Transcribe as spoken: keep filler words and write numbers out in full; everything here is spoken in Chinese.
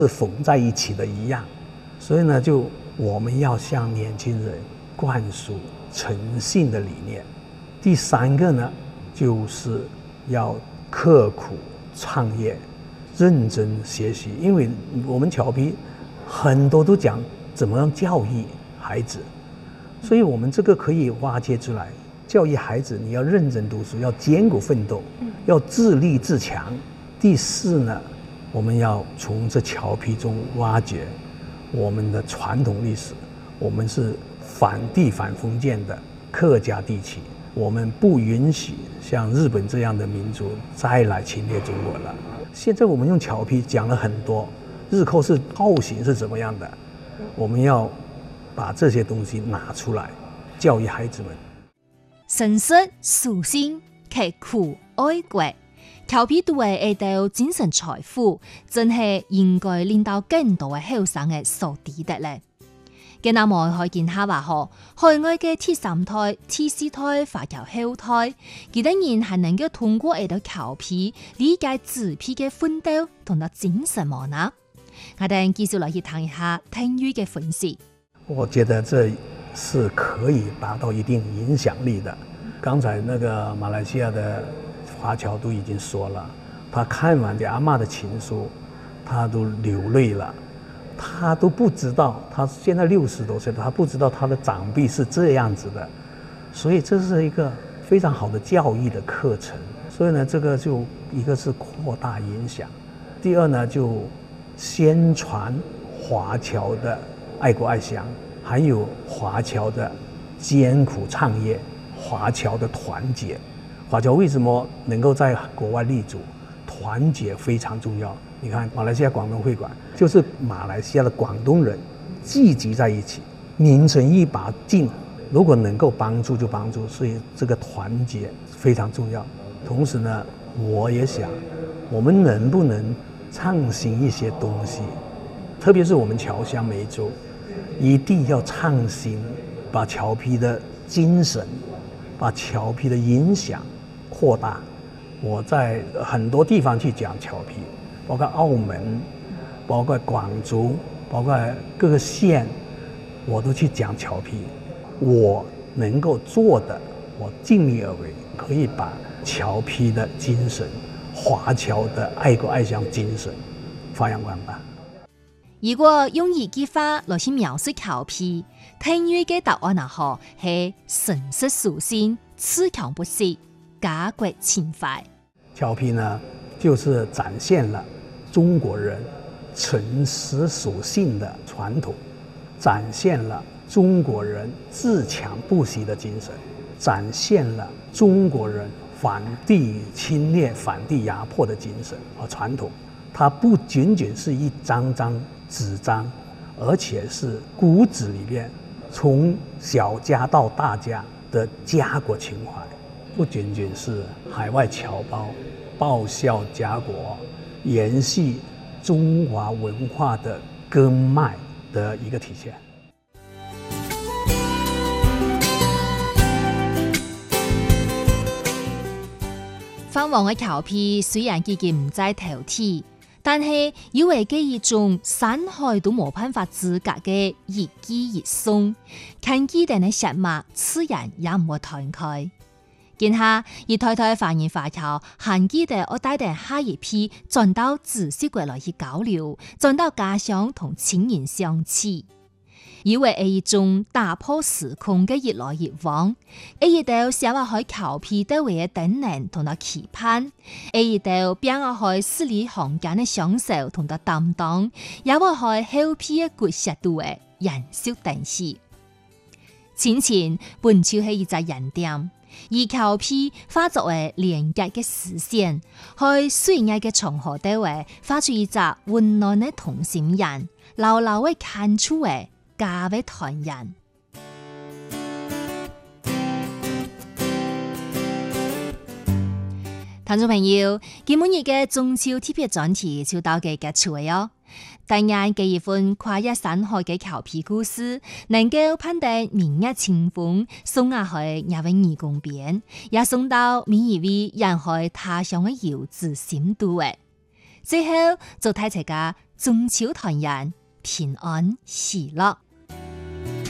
是缝在一起的一样。所以呢，就我们要向年轻人灌输诚信的理念。第三个呢，就是要刻苦创业，认真学习。因为我们侨批很多都讲怎么样教育孩子，所以我们这个可以挖掘出来。教育孩子，你要认真读书，要艰苦奋斗，要自立自强。第四呢，我们要从这侨批中挖掘我们的传统历史。我们是反帝反封建的客家地区，我们不允许像日本这样的民族再来侵略中国了。现在我们用侨批讲了很多日寇是后行是怎么样的，我们要把这些东西拿出来教育孩子们。 诚实、素心、刻苦、愛國，僑批都係一道精神財富，真係應該令到更多嘅後生嘅所知得咧。嘅那麼可見下話嗬，海外嘅第三代、第四代華僑後代，幾多人係能夠通過一道僑批理解自批嘅奮鬥同埋精神麼呢？我哋繼續來去談一下聽語嘅分析。 我覺得這是可以達到一定影響力的。剛才那個馬來西亞的華僑都已經說了，他看完給阿嬷的情書，他都流淚了。他都不知道，他現在六十多歲，他不知道他的長輩是這樣子的，所以這是一個非常好的教育的課程。所以呢，這個就一個是擴大影響，第二呢就宣傳華僑的愛國愛鄉，還有華僑的艱苦創業，華僑的團結。華僑為什麼能夠在國外立足？團結非常重要。你看馬來西亞廣東會館，就是馬來西亞的廣東人聚集在一起，拧成一把勁。如果能夠幫助就幫助，所以這個團結非常重要。同時呢，我也想，我們能不能創新一些東西？特別是我們僑鄉梅州，一定要創新，把僑批的精神，把僑批的影響擴大。我在很多地方去講僑批，包括澳門，包括廣州，包括各個縣，我都去講僑批。我能夠做的，我盡力而為，可以把僑批的精神，華僑的愛國愛鄉精神發揚光大。 如果用一句話來去描述僑批，聽語嘅答案啊，係誠實素心，自強不息，家國情懷。 僑批呢，就是展現了中國人誠實屬性的傳統，展現了中國人自強不息的精神，展現了中國人反帝侵略、反帝壓迫的精神和傳統。它不僅僅是一張張紙張，而且是骨子裡面從小家到大家的家國情懷。不僅僅是海外僑胞報效家國，延續中華文化的根脈的一個體現。 泛黃嘅僑批雖然已經唔再頭鐵，但係以為嘅一種山海都冇辦法資格嘅一舉一送，看見人嘅血脈，自然也唔會斷開。見下而太太發現華僑閒記地我帶定下一批轉到知識國來去交流，轉到家鄉同親人相處，以為係一種打破時空嘅越來越往，係一道寫話喺僑批對位嘅等人同到期盼，係一道變話喺字裡行間嘅享受同到擔當，也話喺後批嘅骨舌度嘅燃燒等時。前前本就係一隻人店。而僑批化作為連結嘅視線，去雖然嘅長河地位發出一隻溫暖嘅同心人，牢牢嘅看出嘅家嘅團人。聽眾朋友，今日嘅中秋特別專題就到嘅結束咗。但願這一份跨越山海嘅僑批故事，能夠攀得明日清風，送下去也為義工邊，也送到每一位人海他鄉嘅遊子心度嘅。 最後祝大家中秋團圓，平安喜樂。